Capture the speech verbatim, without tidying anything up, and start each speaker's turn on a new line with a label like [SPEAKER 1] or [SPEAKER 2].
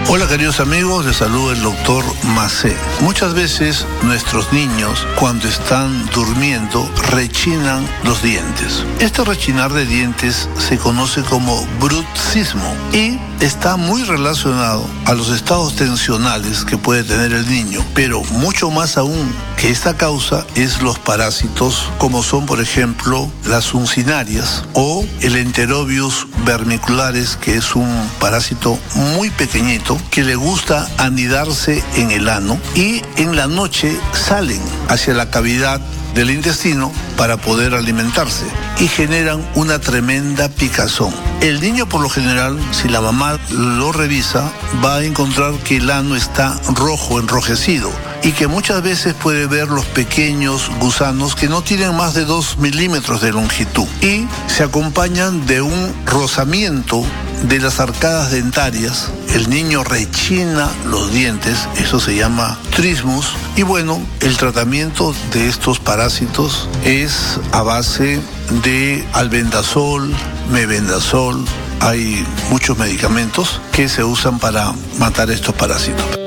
[SPEAKER 1] Hola queridos amigos, les saluda el doctor Macé. Muchas veces nuestros niños cuando están durmiendo rechinan los dientes. Este rechinar de dientes se conoce como bruxismo y está muy relacionado a los estados tensionales que puede tener el niño, pero mucho más aún que esta causa es los parásitos como son por ejemplo las uncinarias o el Enterobius vermiculares, que es un parásito muy pequeñito que le gusta anidarse en el ano y en la noche salen hacia la cavidad del intestino para poder alimentarse y generan una tremenda picazón. El niño por lo general, si la mamá lo revisa, va a encontrar que el ano está rojo, enrojecido, y que muchas veces puede ver los pequeños gusanos que no tienen más de dos milímetros de longitud y se acompañan de un rozamiento de las arcadas dentarias. El niño rechina los dientes, eso se llama trismus, y bueno, el tratamiento de estos parásitos es a base de albendazol, mebendazol. Hay muchos medicamentos que se usan para matar estos parásitos.